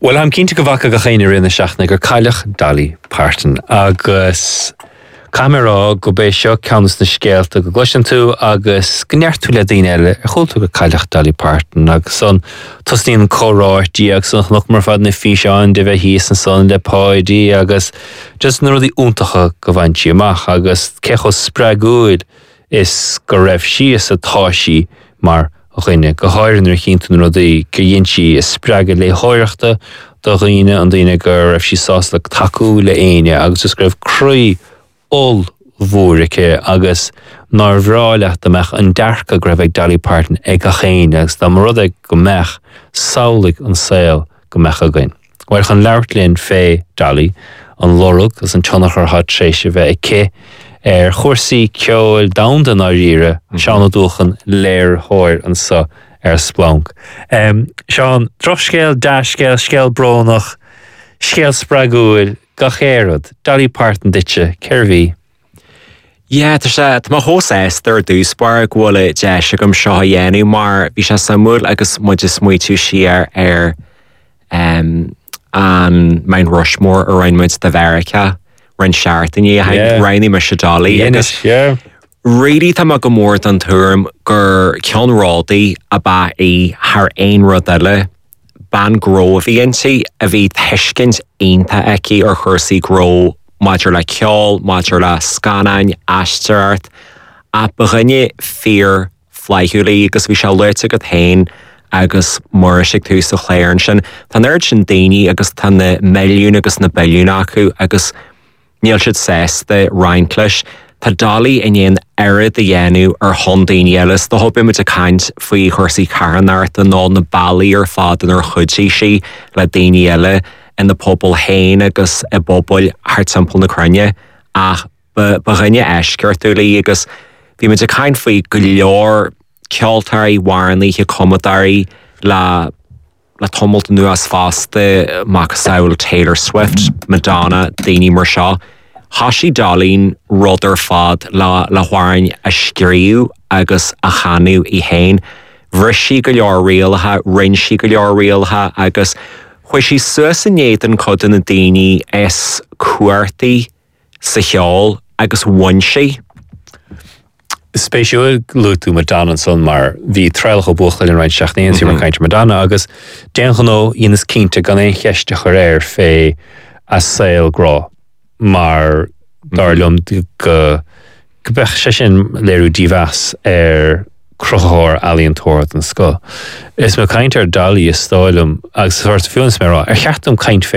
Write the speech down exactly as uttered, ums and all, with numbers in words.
Well, I'm keen to go back a chéine rinne seachna gur cailech Dolly Parton agus camera go bé seo ceannas na scéalta go gluisean tú agus gneart tú le daoine eile ar chóil tú go cailech Dolly Parton agus son tosníon choráirtí agus son nach mar fad na físeáin de bheith híos an son le páidí agus just na rudí úntacha go bhaintí amach agus cecho spregúil is go raibh síos atáisí mar chuine go háirann ar chinta na rudaí go dhéon si is spreaga le háireachta do dhaoine an daoine gur raibh si sás le taú le aine agus just raibh cruí ol mhúrice agus nar bhráileach amach an dearcha go raibh Dolly Parton ag a chéine agus dá mar rud ag go mech saoigh an saoil go mech againn. Weil chan leirtlíonn fé Dolly an lorug agus an tionachar hat séise bheith ag cé ar chórsaí ceol daundan á ríre seán dúchan léir háir an sa ar splánk. Um, Seán, troch scéal, dash scéal, scéal brónach, scéal spragúil, gachéad, Dolly Parton ditse, Kerví. Ja, tá sé tá má hósás tar dús bar ghuala de se gom seo dhéanú mar bhí sé samúil agus muid is muo tú siar ar um, an Mount Rushmore a reinmuid de Verica rin seaartain í hain reinní mar se Dolly agus réí tá go mór an túm gur cean rádaí a ba í haar ein rud eile ban gro bhíonn si a bhí thuiscint aonanta aici ar chuirsaí gro maidir le ceol, maidir le scanáin, aisteart a baghine fear flaithúlaí agus bhí se leite go tain agus mar sig tú sa chléirn sin tá nerd sin daoine agus tá na milliún agus na billiún acu agus níl siad sés de reinclis tá Dolly in dhéon airad a dhéanú ar hon daoine eiles do hobí mu a caint faoi chuirsaí caranart an ná na bailí ar fad an ar chudí si le daoine eile in na pobl hain agus i bobl hart sampl na crunne ach ba rinne eisceirtúlaí agus bhí mu a caint faoi go leor ceoltarí warnaí he comodarí le le tomult nu as fásta mac saoil Taylor Swift, Madonna, daoine mar seo. Hasí Dolly rud ar fad le le hwarin a scríú agus a chanú i hain. Bhrisí go leor rialtha, rinsí go leor rialtha agus chuir sí suas a néad an codan na daoine is cuairtaí sa cheol agus bhainsaí. Spéisiúil lútú Madonna son mar bhí treilcha buchla in rein seachnaíonn sí mar caiinte Madonna agus déan nó íonas cínta gan é cheiste chu réir fé a saoil grá mar darlumm go go bech sé sin léirú díomhas ar cruthóir alíonn tóirt an sco. Is mar caiint ar Dolly is stáilm agus bhairt fiúnas mé rá ar cheartm caint fé